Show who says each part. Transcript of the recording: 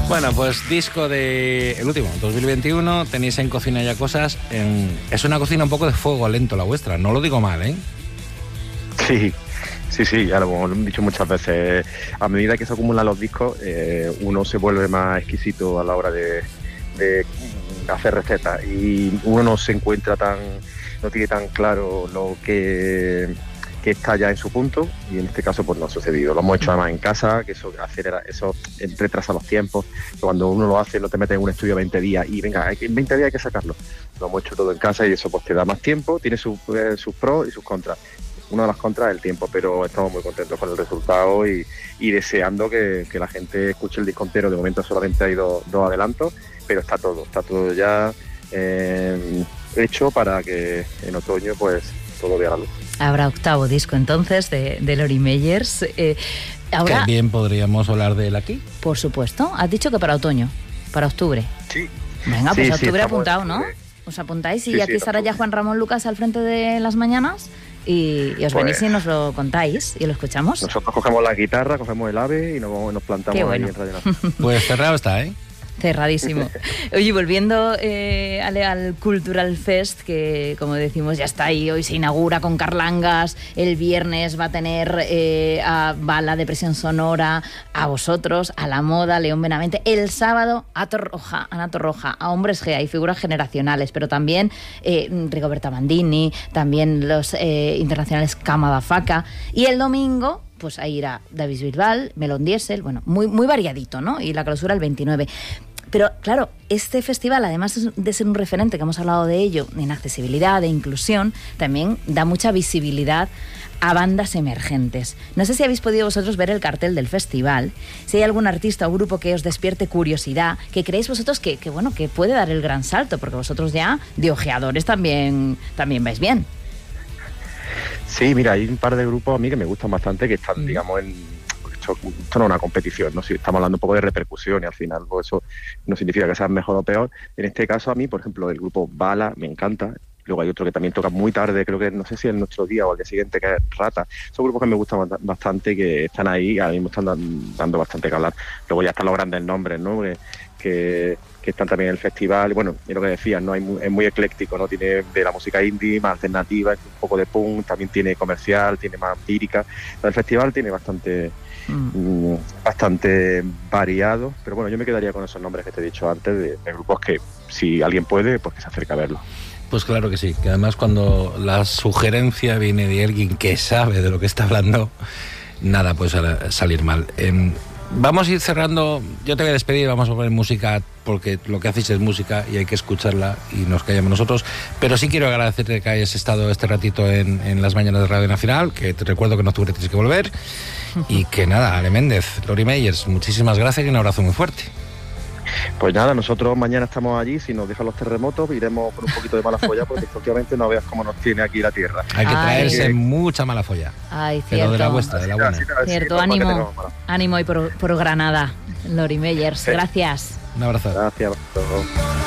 Speaker 1: Bueno, pues disco de el último, 2021, tenéis en Cocina Ya Cosas. Es una cocina un poco de fuego lento la vuestra, no lo digo mal, ¿eh?
Speaker 2: Sí, ya lo hemos dicho muchas veces. A medida que se acumulan los discos, uno se vuelve más exquisito a la hora de hacer recetas y uno no tiene tan claro lo que está ya en su punto, y en este caso pues no ha sucedido. Lo hemos hecho además en casa, que eso retrasa los tiempos. Cuando uno lo hace, no te metes en un estudio 20 días y venga, en 20 días hay que sacarlo. Lo hemos hecho todo en casa y eso pues te da más tiempo, tiene sus pros y sus contras. Una de las contras es el tiempo, pero estamos muy contentos con el resultado y deseando que la gente escuche el disco entero. De momento solamente hay dos adelantos, pero está todo ya hecho para que en otoño pues todo vea la luz.
Speaker 3: Habrá octavo disco entonces de Lori Meyers. Ahora,
Speaker 1: Qué bien podríamos hablar de él aquí.
Speaker 3: Por supuesto. Has dicho que para otoño, para octubre.
Speaker 2: Sí.
Speaker 3: Venga, pues
Speaker 2: sí,
Speaker 3: octubre apuntado, ¿no?
Speaker 2: Octubre.
Speaker 3: Os apuntáis y
Speaker 2: Sí,
Speaker 3: aquí estará ya Juan Ramón Lucas al frente de las mañanas y os venís y nos lo contáis y lo escuchamos.
Speaker 2: Nosotros cogemos la guitarra, cogemos el ave y nos plantamos ahí en Radio Nacional.
Speaker 1: Pues cerrado está, ¿eh?
Speaker 3: Cerradísimo. Oye, volviendo al Cultural Fest, que como decimos ya está ahí, hoy se inaugura con Carlangas, el viernes va a tener a Bala, Depresión Sonora, a vosotros, a La Moda, León Benavente, el sábado a Ana Torroja, a Hombres G, hay figuras generacionales, pero también Rigoberta Bandini, también los internacionales Cama da Faca, y el domingo pues ahí irá David Bisbal, Melón Diesel, bueno, muy variadito, ¿no? Y la clausura el 29. Pero claro, este festival, además de ser un referente, que hemos hablado de ello, en accesibilidad, de inclusión, también da mucha visibilidad a bandas emergentes. No sé si habéis podido vosotros ver el cartel del festival, si hay algún artista o grupo que os despierte curiosidad, que creéis vosotros que puede dar el gran salto, porque vosotros ya de ojeadores también vais bien.
Speaker 2: Sí, mira, hay un par de grupos a mí que me gustan bastante, que están, digamos, esto no es una competición, ¿no? Si estamos hablando un poco de repercusión y al final pues eso no significa que sea mejor o peor. En este caso a mí, por ejemplo, el grupo Bala me encanta. Luego hay otro que también toca muy tarde, creo que no sé si es nuestro día o al día siguiente, que es Rata. Son grupos que me gustan bastante, que están ahí, ahora mismo están dando bastante que hablar. Luego ya están los grandes nombres, ¿no? Que están también en el festival. Bueno, es lo que decías, ¿no? Es muy ecléctico, ¿no? Tiene de la música indie, más alternativa, un poco de punk, también tiene comercial, tiene más lírica. El festival tiene bastante variado, pero bueno, yo me quedaría con esos nombres que te he dicho antes, de grupos que si alguien puede, pues que se acerque a verlo.
Speaker 1: Pues claro que sí, que además cuando la sugerencia viene de alguien que sabe de lo que está hablando, nada puede salir mal. Vamos a ir cerrando, yo te voy a despedir, vamos a poner música, porque lo que hacéis es música y hay que escucharla y nos callamos nosotros, pero sí quiero agradecerte que hayas estado este ratito en las mañanas de Radio Nacional, que te recuerdo que en octubre tienes que volver, y que nada, Ale Méndez, Lori Meyers, muchísimas gracias y un abrazo muy fuerte.
Speaker 2: Pues nada, nosotros mañana estamos allí, si nos dejan los terremotos, iremos con un poquito de mala folla, porque efectivamente no veas cómo nos tiene aquí la tierra.
Speaker 1: Hay que traerse mucha mala folla.
Speaker 3: Ay, cierto.
Speaker 1: Pero de la vuestra, de la buena.
Speaker 3: Cierto, ánimo y por Granada, Lori Meyers. Gracias.
Speaker 1: Un abrazo.
Speaker 2: Gracias.